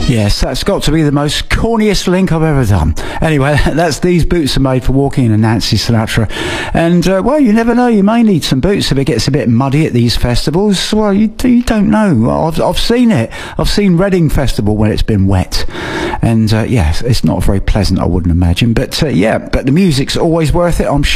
Yes, that's got to be the most corniest link I've ever done. Anyway, that's These Boots Are Made for Walking and Nancy Sinatra. And, well, you never know, you may need some boots if it gets a bit muddy at these festivals. Well, you don't know. I've seen it. I've seen Reading Festival when it's been wet. And, yeah, it's not very pleasant, I wouldn't imagine. But, yeah, but the music's always worth it, I'm sure.